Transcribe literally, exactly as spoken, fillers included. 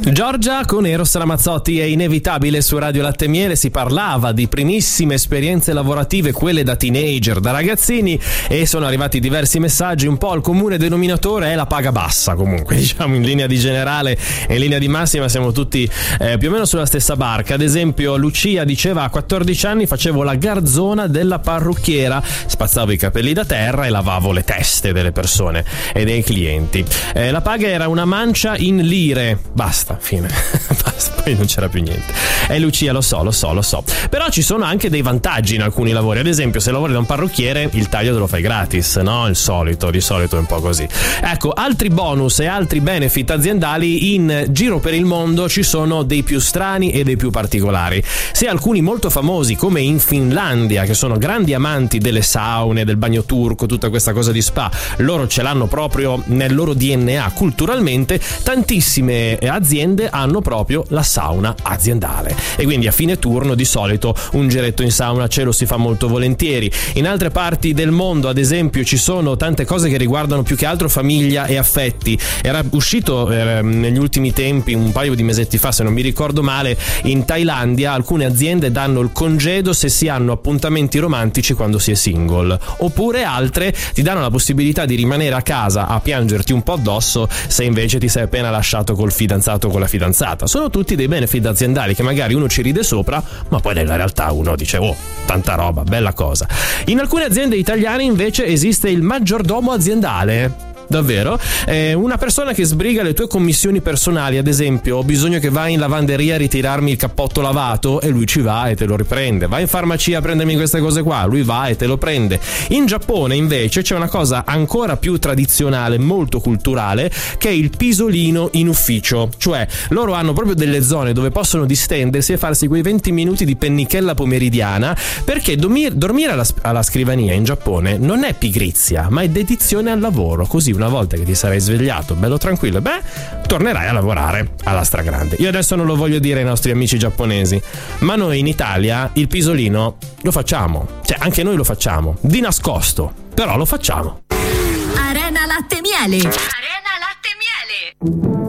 Giorgia con Eros Ramazzotti è inevitabile su Radio Latte e Miele. Si parlava di primissime esperienze lavorative, quelle da teenager, da ragazzini, e sono arrivati diversi messaggi. Un po' il comune denominatore è la paga bassa, comunque diciamo in linea di generale e in linea di massima siamo tutti eh, più o meno sulla stessa barca. Ad esempio Lucia diceva: a quattordici anni facevo la garzona della parrucchiera, spazzavo i capelli da terra e lavavo le teste delle persone e dei clienti. Eh, la paga era una mancia in lire, basta, fine. Basta, poi non c'era più niente. E Lucia, lo so, lo so, lo so. Però ci sono anche dei vantaggi in alcuni lavori. Ad esempio, se lavori da un parrucchiere, il taglio te lo fai gratis, no? Il solito, di solito è un po' così. Ecco, altri bonus e altri benefit aziendali in giro per il mondo ci sono dei più strani e dei più particolari. Se alcuni molto famosi, come in Finlandia, che sono grandi amanti delle saune, del bagno turco, tutta questa cosa di spa, loro ce l'hanno proprio nel loro D N A culturalmente, tantissime aziende hanno proprio la sauna aziendale e quindi a fine turno di solito un giretto in sauna ce lo si fa molto volentieri. In altre parti del mondo, ad esempio, ci sono tante cose che riguardano più che altro famiglia e affetti. Era uscito eh, negli ultimi tempi, un paio di mesetti fa se non mi ricordo male, in Thailandia alcune aziende danno il congedo se si hanno appuntamenti romantici quando si è single, oppure altre ti danno la possibilità di rimanere a casa a piangerti un po' addosso se invece ti sei appena lasciato col fidanzato o con la fidanzata. Sono tutti dei benefit aziendali che magari uno ci ride sopra, ma poi nella realtà uno dice: oh, tanta roba, bella cosa. In alcune aziende italiane invece esiste il maggiordomo aziendale. Davvero? Eh, una persona che sbriga le tue commissioni personali. Ad esempio, ho bisogno che vai in lavanderia a ritirarmi il cappotto lavato e lui ci va e te lo riprende. Vai in farmacia a prendermi queste cose qua, lui va e te lo prende. In Giappone invece c'è una cosa ancora più tradizionale, molto culturale, che è il pisolino in ufficio. Cioè loro hanno proprio delle zone dove possono distendersi e farsi quei venti minuti di pennichella pomeridiana, perché dormir, dormire alla, alla scrivania in Giappone non è pigrizia, ma è dedizione al lavoro. Così una volta che ti sarai svegliato bello tranquillo, beh, tornerai a lavorare alla stragrande. Io adesso non lo voglio dire ai nostri amici giapponesi, ma noi in Italia il pisolino lo facciamo, cioè anche noi lo facciamo di nascosto, però lo facciamo. Arena Latte e Miele. Arena Latte e Miele.